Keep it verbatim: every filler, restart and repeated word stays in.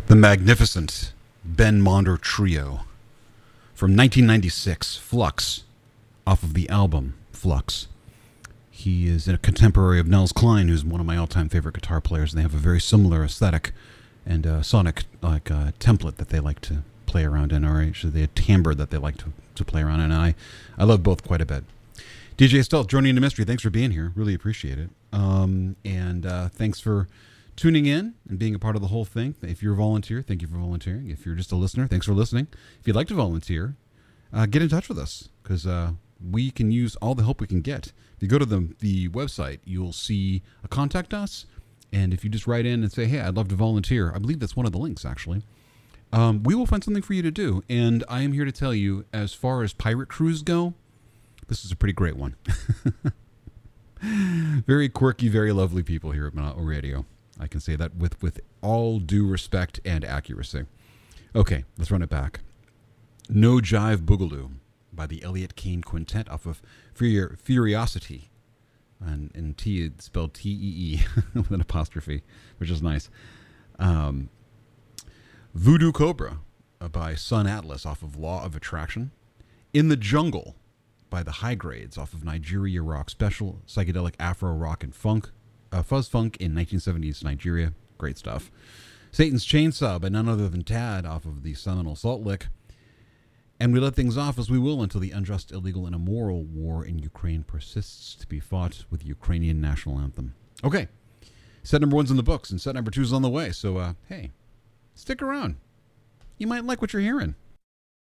The magnificent Ben Monder Trio from nineteen ninety-six, Flux, off of the album Flux. He is a contemporary of Nels Cline, who's one of my all-time favorite guitar players, and they have a very similar aesthetic and uh, sonic like uh, template that they like to play around in, or actually they have timbre that they like to, to play around in, and I, I love both quite a bit. D J Stealth, joining the mystery, thanks for being here. Really appreciate it. Um, and uh, thanks for tuning in and being a part of the whole thing. If you're a volunteer, thank you for volunteering. If you're just a listener, thanks for listening. If you'd like to volunteer, uh, get in touch with us, because uh, we can use all the help we can get. If you go to the, the website, you'll see a contact us, and if you just write in and say, hey, I'd love to volunteer, I believe that's one of the links, actually, um, we will find something for you to do. And I am here to tell you, as far as pirate crews go, this is a pretty great one. Very quirky, very lovely people here at Monotone Radio. I can say that with, with all due respect and accuracy. Okay, let's run it back. No Jive Boogaloo by the Elliott Kane Quintet off of Fur- Furiosity. And, and T is spelled T E E with an apostrophe, which is nice. Um, Voodoo Cobra uh, by Sun Atlas off of Law of Attraction. In the Jungle by the High Grades off of Nigeria Rock Special, psychedelic Afro rock and funk. Uh, Fuzz Funk in nineteen seventies Nigeria. Great stuff. Satan's Chainsaw by none other than Tad off of the seminal Salt Lick. And we let things off as we will until the unjust, illegal, and immoral war in Ukraine persists to be fought with the Ukrainian national anthem. Okay. Set number one's in the books, and set number two's on the way. So, uh, hey, stick around. You might like what you're hearing.